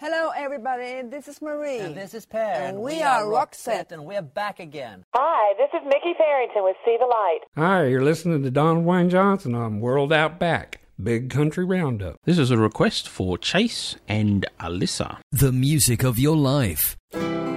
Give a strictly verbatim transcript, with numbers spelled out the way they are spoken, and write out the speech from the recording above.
Hello, everybody. This is Marie. And this is Per. And we, we are Roxette. And we're back again. Hi, this is Mickey Farrington with See the Light. Hi, you're listening to Don Wayne Johnson on World Out Back, Big Country Roundup. This is a request for Chase and Alyssa. The music of your life.